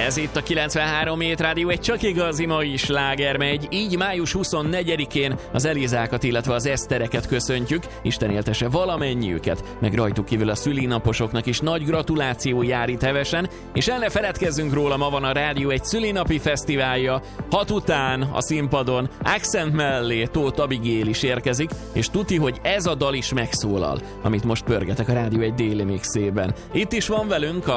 Ez itt a 93 Hét Rádió, egy csak igazi mai sláger megy. Így május 24-én az Elizákat, illetve az Esztereket köszöntjük. Isten éltesse valamennyiüket, meg rajtuk kívül a szülinaposoknak is nagy gratuláció jár itt hevesen, és el ne feledkezzünk róla, ma van a Rádió egy szülinapi fesztiválja. 6 után a színpadon Accent mellé Tóth Abigail is érkezik, és tuti, hogy ez a dal is megszólal, amit most pörgetek a Rádió egy déli mixében. Itt is van velünk a